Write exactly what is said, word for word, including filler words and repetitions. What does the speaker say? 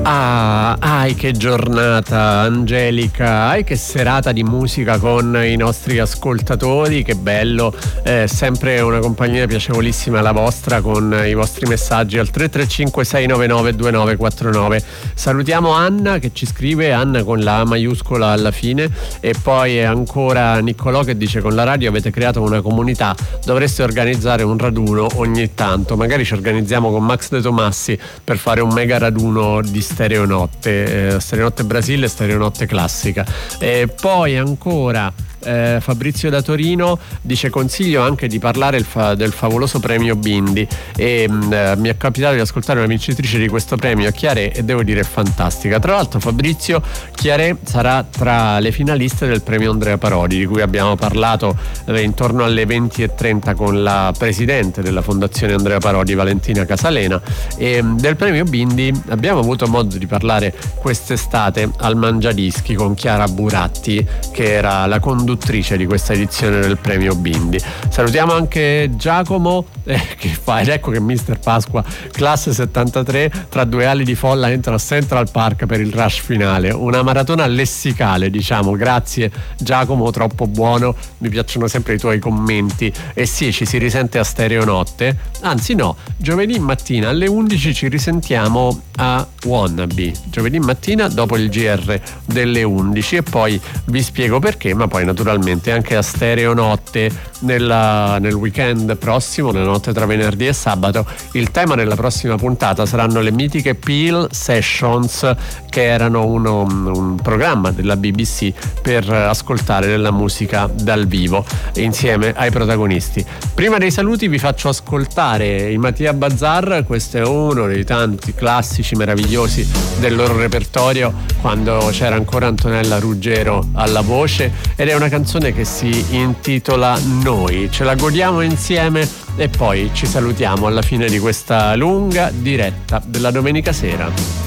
Ah, ai che giornata Angelica, ai che serata di musica con i nostri ascoltatori, che bello, eh, sempre una compagnia piacevolissima la vostra con i vostri messaggi al tre tre cinque sei nove nove due nove quattro nove. Salutiamo Anna che ci scrive, Anna con la A maiuscola alla fine, e poi ancora Niccolò che dice: con la radio avete creato una comunità, dovreste organizzare un raduno ogni tanto, magari ci organizziamo con Max De Tomassi per fare un mega raduno di Stereonotte, eh, Stereonotte Brasile e Stereonotte classica. E poi ancora eh, Fabrizio da Torino dice: consiglio anche di parlare il fa- del favoloso premio Bindi, e mh, eh, mi è capitato di ascoltare una vincitrice di questo premio, Chiaré, e devo dire è fantastica. Tra l'altro Fabrizio, Chiaré sarà tra le finaliste del premio Andrea Parodi, di cui abbiamo parlato eh, intorno alle venti e trenta con la presidente della fondazione Andrea Parodi, Valentina Casalena, e mh, del premio Bindi abbiamo avuto modo di parlare quest'estate al Mangiadischi con Chiara Buratti, che era la conduttrice di questa edizione del premio Bindi. Salutiamo anche Giacomo eh, che fa, ed ecco che mister Pasqua, classe settantatré, tra due ali di folla entra a Central Park per il rush finale, una maratona lessicale, diciamo. Grazie Giacomo, troppo buono, mi piacciono sempre i tuoi commenti. E sì, ci si risente a Stereonotte, anzi no, giovedì mattina alle undici ci risentiamo a Wannabe, giovedì mattina dopo il G R delle undici, e poi vi spiego perché, ma poi naturalmente anche a Stereonotte nella, nel weekend prossimo, nella notte tra venerdì e sabato. Il tema della prossima puntata saranno le mitiche Peel Sessions, che erano uno, un programma della B B C per ascoltare della musica dal vivo insieme ai protagonisti. Prima dei saluti vi faccio ascoltare i Mattia Bazar, questo è uno dei tanti classici meravigliosi del loro repertorio, quando c'era ancora Antonella Ruggero alla voce, ed è una canzone che si intitola Noi. Ce la godiamo insieme e poi ci salutiamo alla fine di questa lunga diretta della domenica sera.